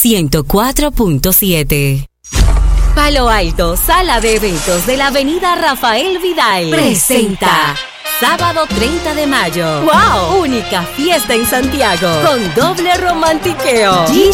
104.7. Palo Alto, sala de eventos de la avenida Rafael Vidal, presenta sábado 30 de mayo. ¡Wow! Única fiesta en Santiago, con doble romantiqueo.